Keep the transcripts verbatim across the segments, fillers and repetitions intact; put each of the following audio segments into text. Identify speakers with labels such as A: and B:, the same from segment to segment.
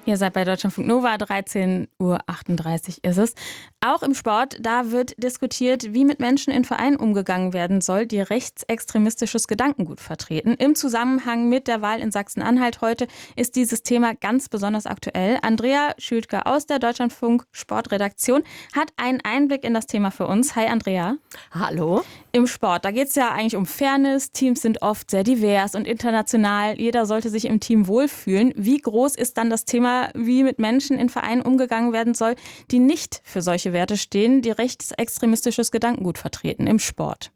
A: Ihr seid bei Deutschlandfunk Nova, dreizehn Uhr achtunddreißig ist es. Auch im Sport, da wird diskutiert, wie mit Menschen in Vereinen umgegangen werden soll, die rechtsextremistisches Gedankengut vertreten. Im Zusammenhang mit der Wahl in Sachsen-Anhalt heute ist dieses Thema ganz besonders aktuell. Andrea Schültke aus der Deutschlandfunk Sportredaktion hat einen Einblick in das Thema für uns. Hi Andrea.
B: Hallo.
A: Im Sport, da geht es ja eigentlich um Fairness. Teams sind oft sehr divers und international. Jeder sollte sich im Team wohlfühlen. Wie groß ist dann das Thema, wie mit Menschen in Vereinen umgegangen werden soll, die nicht für solche Werte stehen, die rechtsextremistisches Gedankengut vertreten im Sport?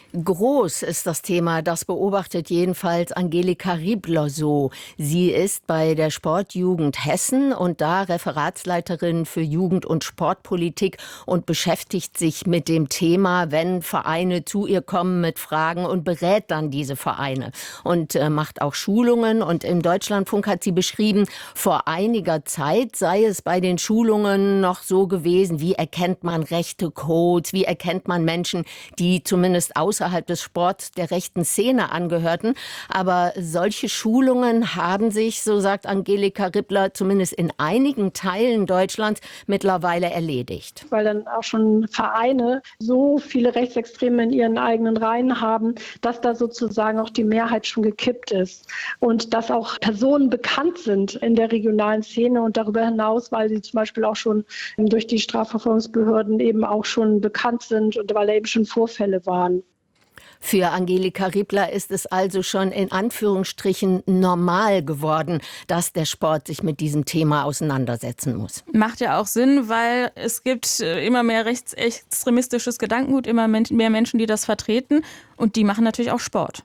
B: Groß ist das Thema, das beobachtet jedenfalls Angelika Riebler so. Sie ist bei der Sportjugend Hessen und da Referatsleiterin für Jugend- und Sportpolitik und beschäftigt sich mit dem Thema, wenn Vereine zu ihr kommen mit Fragen und berät dann diese Vereine und äh, macht auch Schulungen. Und im Deutschlandfunk hat sie beschrieben, vor einiger Zeit sei es bei den Schulungen noch so gewesen, wie erkennt man rechte Codes, wie erkennt man Menschen, die zumindest außerhalb des Sports der rechten Szene angehörten. Aber solche Schulungen haben sich, so sagt Angelika Riebler, zumindest in einigen Teilen Deutschlands mittlerweile erledigt.
C: Weil dann auch schon Vereine so viele Rechtsextreme in ihren eigenen Reihen haben, dass da sozusagen auch die Mehrheit schon gekippt ist. Und dass auch Personen bekannt sind in der regionalen Szene und darüber hinaus, weil sie zum Beispiel auch schon durch die Strafverfolgungsbehörden eben auch schon bekannt sind und weil da eben schon Vorfälle waren.
B: Für Angelika Riebler ist es also schon in Anführungsstrichen normal geworden, dass der Sport sich mit diesem Thema auseinandersetzen muss.
A: Macht ja auch Sinn, weil es gibt immer mehr rechtsextremistisches Gedankengut, immer mehr Menschen, die das vertreten und die machen natürlich auch Sport.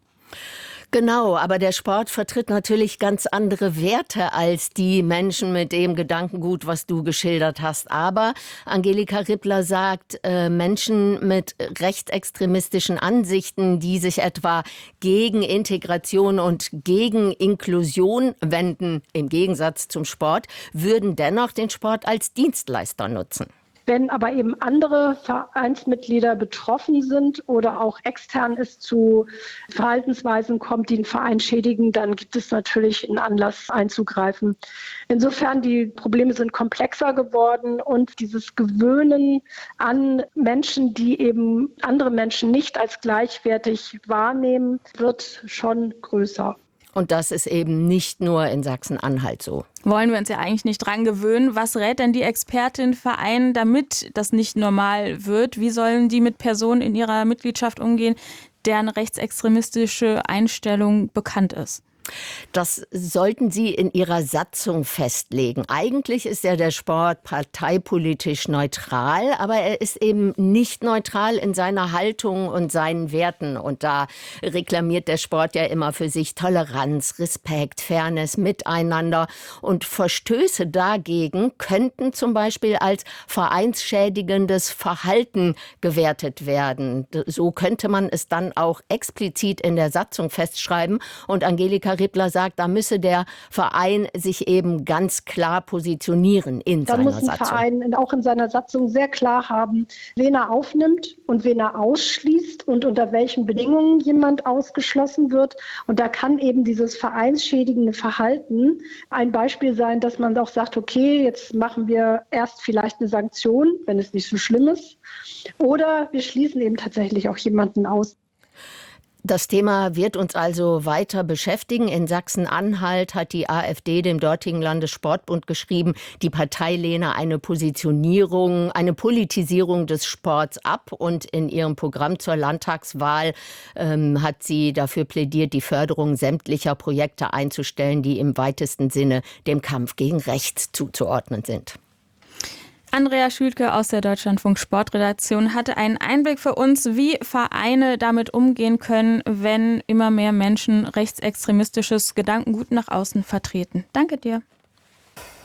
B: Genau, aber der Sport vertritt natürlich ganz andere Werte als die Menschen mit dem Gedankengut, was du geschildert hast. Aber Angelika Riebler sagt, äh, Menschen mit rechtsextremistischen Ansichten, die sich etwa gegen Integration und gegen Inklusion wenden, im Gegensatz zum Sport, würden dennoch den Sport als Dienstleister nutzen.
C: Wenn aber eben andere Vereinsmitglieder betroffen sind oder auch extern es zu Verhaltensweisen kommt, die den Verein schädigen, dann gibt es natürlich einen Anlass einzugreifen. Insofern, die Probleme sind komplexer geworden und dieses Gewöhnen an Menschen, die eben andere Menschen nicht als gleichwertig wahrnehmen, wird schon größer.
B: Und das ist eben nicht nur in Sachsen-Anhalt so.
A: Wollen wir uns ja eigentlich nicht dran gewöhnen. Was rät denn die Expertin Vereinen, damit das nicht normal wird? Wie sollen die mit Personen in ihrer Mitgliedschaft umgehen, deren rechtsextremistische Einstellung bekannt ist?
B: Das sollten Sie in Ihrer Satzung festlegen. Eigentlich ist ja der Sport parteipolitisch neutral, aber er ist eben nicht neutral in seiner Haltung und seinen Werten. Und da reklamiert der Sport ja immer für sich Toleranz, Respekt, Fairness, Miteinander. Und Verstöße dagegen könnten zum Beispiel als vereinsschädigendes Verhalten gewertet werden. So könnte man es dann auch explizit in der Satzung festschreiben. Und Angelika Riebler sagt, da müsse der Verein sich eben ganz klar positionieren in
C: da
B: seiner
C: Satzung. Da muss ein
B: Satzung.
C: Verein auch in seiner Satzung sehr klar haben, wen er aufnimmt und wen er ausschließt und unter welchen Bedingungen jemand ausgeschlossen wird. Und da kann eben dieses vereinsschädigende Verhalten ein Beispiel sein, dass man auch sagt, okay, jetzt machen wir erst vielleicht eine Sanktion, wenn es nicht so schlimm ist. Oder wir schließen eben tatsächlich auch jemanden aus.
B: Das Thema wird uns also weiter beschäftigen. In Sachsen-Anhalt hat die AfD dem dortigen Landessportbund geschrieben, die Partei lehne eine Positionierung, eine Politisierung des Sports ab. Und in ihrem Programm zur Landtagswahl ähm, hat sie dafür plädiert, die Förderung sämtlicher Projekte einzustellen, die im weitesten Sinne dem Kampf gegen rechts zuzuordnen sind.
A: Andrea Schültke aus der Deutschlandfunk Sportredaktion hatte einen Einblick für uns, wie Vereine damit umgehen können, wenn immer mehr Menschen rechtsextremistisches Gedankengut nach außen vertreten. Danke dir.